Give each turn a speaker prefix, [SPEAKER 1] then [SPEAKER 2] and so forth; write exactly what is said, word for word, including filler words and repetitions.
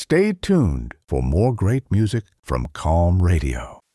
[SPEAKER 1] Stay tuned for more great music from Calm Radio.